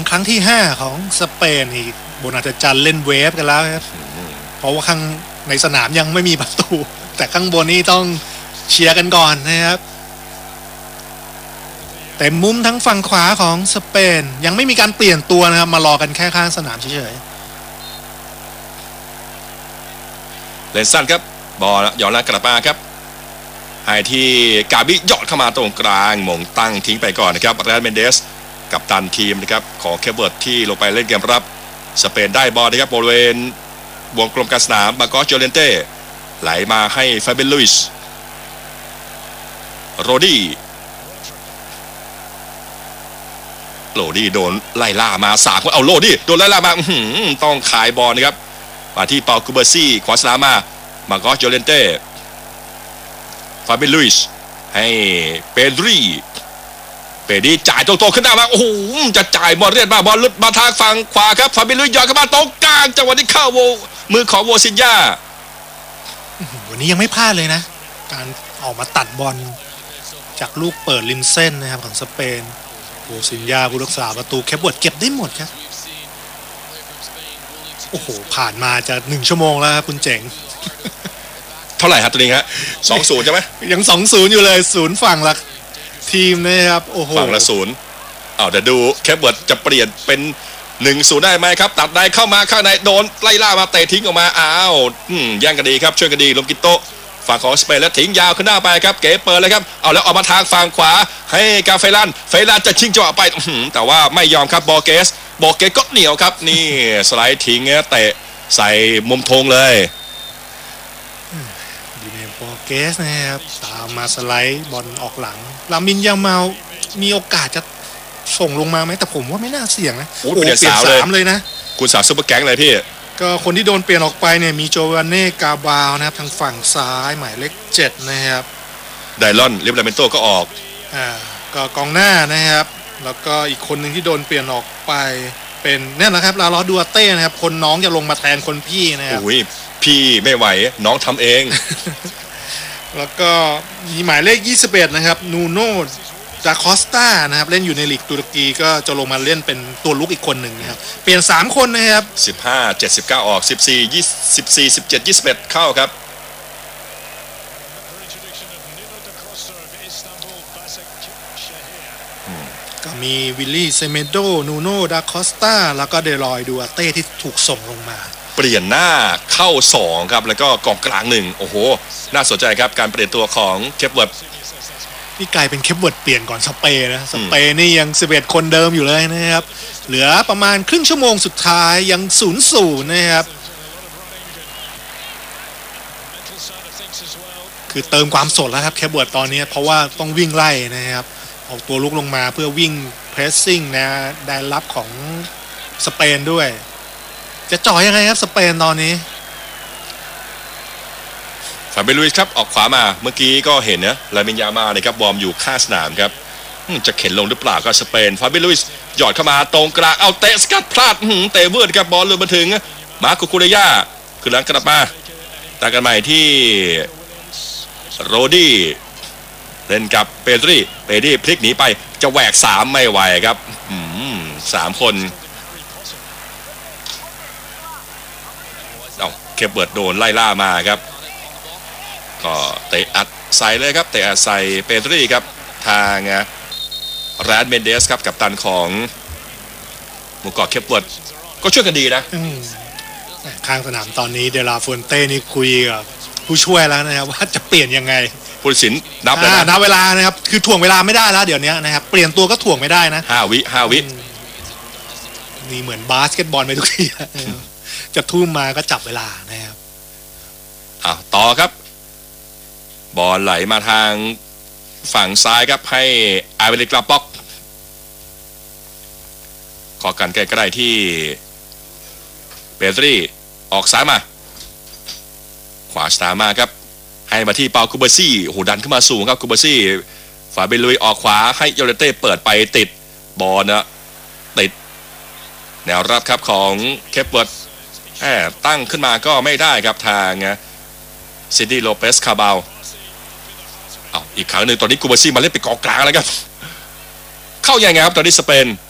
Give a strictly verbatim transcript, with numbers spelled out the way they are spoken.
ครั้งที่ห้าของสเปนอีกบนอาจจะจันเล่นเวฟกันแล้วครับเพราะว่าข้างในสนามยังไม่มีประตูแต่ข้างบนนี้ต้องเชียร์กันก่อนนะครับแต่มุมทั้งฝั่งขวาของสเปนยังไม่มีการเปลี่ยนตัวนะครับมารอกันแค่ข้างสนามเฉยๆเลนสันครับบอลย้อนหลังกลับมาครับให้ที่กาบิยอดเข้ามาตรงกลางหม่งตั้งทิ้งไปก่อนนะครับแรนเมนเดสกับตันทีมนะครับของเคเบิร์ตที่ลงไปเล่นเกมรับสเปนได้บอลนะครับบริเวณวงกลมกลางสนามมาโกสโจเลนเต้ไหลมาให้ฟาเบนลุยส์โรดี้โรดี้โดนไล่ล่ามาสามคนเอาโรดี้โดนไล่ล่ามาต้องขายบอลนะครับมาที่เปาคูเบอร์ซี่ขวาสนามมามาโกสโจเลนเต้ฟาเบนลุยส์ให้เปดรีเปดีจ่ายตรงๆขึ้นหน้ามาโอ้โหจะจ่ายบอลเรียบมาบอลลุดมาทางฝั่งขวาครับฟาเบนลุยส์ย้อนเข้ามาตรงกลางจังหวะนี้เข้าโวมือของโวซินยาวันนี้ยังไม่พลาดเลยนะการออกมาตัดบอลจากลูกเปิดริมเส้นนะครับของสเปนโวซินยาผู้รักษาประตูแคปเวิร์ดเก็บได้หมดครับโอ้โหผ่านมาจะหนึ่งชั่วโมงแล้วครับคุณเจ๋งเท่าไหร่ครับตัวนี้ฮะสองศูนย์ใช่ไหมยังสองศูนย์อยู่เลยศูนย์ฝั่งละทีมนะครับโอ้โหฝั่งละศูนย์เอาเดี๋ยวดูแคปเวิร์ดจะเปลี่ยนเป็นหนึ่งศูนย์ได้ไหมครับตัดในเข้ามาข้างในโดนไล่ล่ามาเตะทิ้งออกมาอ้าวแย่งกันดีครับช่วยกันดีลมกิโตฝั่งของสเปนแล้วทิ้งยาวขึ้นหน้าไปครับเก๋เปิดเลยครับเอาแล้วออกมาทางฝั่งขวาให้กาเฟลันเฟลันจะชิงจังหวะไปแต่ว่าไม่ยอมครับบอเกสบอเกสก็เหนียวครับนี่สไลด์ทิ้งเตะใส่มุมธงเลยดีเนบอเกสนะครับตามมาสไลด์บอลออกหลังลามินยามาลมีโอกาสจะส่งลงมาไหมแต่ผมว่าไม่น่าเสี่ยงนะโอ้เปลี่ยนสามเลยนะคุณสาวซุปเปอร์แก๊งเลยพี่ก็คนที่โดนเปลี่ยนออกไปเนี่ยมีโจวานเน่กาบาวนะครับทางฝั่งซ้ายหมายเลขเจ็ดนะครับไดลอนลิฟลาเมนโตก็ออกอ่าก็กองหน้านะครับแล้วก็อีกคนหนึ่งที่โดนเปลี่ยนออกไปเป็นเนี่ยนะครับลาลอสดัวเต้นะครับคนน้องจะลงมาแทนคนพี่นะครับโอ้ยพี่ไม่ไหวน้องทำเองแล้วก็มีหมายเลขยี่สิบเอ็ดนะครับนูโน่ดาคอสตานะครับเล่นอยู่ในลีกตุรกีก็จะลงมาเล่นเป็นตัวลุกอีกคนหนึ่งนะครับเปลี่ยนสามคนนะครับสิบห้า เจ็ดสิบเก้าออกสิบสี่ ยี่สิบสี่ สิบเจ็ด ยี่สิบเอ็ดเข้าครับก็มีวิลลี่เซเมโดนูโน่ดาคอสตาแล้วก็เดลอยดูอาเต้ที่ถูกส่งลงมาเปลี่ยนหน้าเข้าสองครับแล้วก็กองกลางหนึ่งโอ้โหน่าสนใจครับการเปลี่ยนตัวของเคปเวิร์ดนี่กลายเป็นเคปเวิร์ดเปลี่ยนก่อนสเปนนะสเปนนี่ยังสิบเอ็ดคนเดิมอยู่เลยนะครับเหลือประมาณครึ่งชั่วโมงสุดท้ายยังศูนย์ศูนย์นะครับคือเติมความสดแล้วครับเคปเวิร์ดตอนนี้เพราะว่าต้องวิ่งไล่นะครับออกตัวลุกลงมาเพื่อวิ่งเพรสซิ่งนะแดนรับของสเปนด้วยจะจ่อยังไงครับสเปนตอนนี้ฟาเบลุยส์ครับออกขวามาเมื่อกี้ก็เห็นนะลามินยามาเลยครับวอร์มอยู่ข้างสนามครับจะเข็นลงหรือเปล่าก็สเปนฟาเบลุยส์หยอดเข้ามาตรงกลางเอาเตะสกัดพลาดเตะเวิร์ดกับบอลเลยมาถึงมาโกคูเรย่าคือหลังกลับมาตากันใหม่ที่โรดี้เล่นกับเปดรีเปดรีพลิกหนีไปจะแหวกสามไม่ไหวครับสามคนเอาเคปเบิร์ดโดนไล่ล่ามาครับก็เตะอัดใส่เลยครับเตะอัดใส่เปดรีครับทางแรดเมนเดสครับกับตันของหมู่เกาะเคปเบิร์ดก็ช่วยกันดีนะข้างสนามตอนนี้เดลาฟอนเต้นี่คุยกับผู้ช่วยแล้วนะครับว่าจะเปลี่ยนยังไงผู้ตัดสินนับเลยนะนับเวลานะครับคือถ่วงเวลาไม่ได้แล้วเดี๋ยวนี้นะครับเปลี่ยนตัวก็ถ่วงไม่ได้นะห้าวิห้าวินี่เหมือนบาสเกตบอลไปทุกทีจะทุ่มมาก็จับเวลานะครับอ้าวต่อครับบอลไหลมาทางฝั่งซ้ายครับให้อาเวลิกลาป็อกขอกันใกล้ๆที่เบตรีออกซ้ายมาขวาสตาร์มาครับให้มาที่เปาคูเบอร์ซี่โหดันขึ้นมาสูงครับคูเบอร์ซี่ฝาเบลุยออกขวาให้โยเลเต้เปิดไปติดบอลนะติดแนวรับครับของเคปเวิร์ดตั้งขึ้นมาก็ไม่ได้ครับทางซินดี้โลเปสคาบาลเอาอีกครั้งหนึ่งตอนนี้คูเบอร์ซี่มาเล่นเป็นกองกลางแล้วครับเข้ายังไงครับตอนนี้สเปน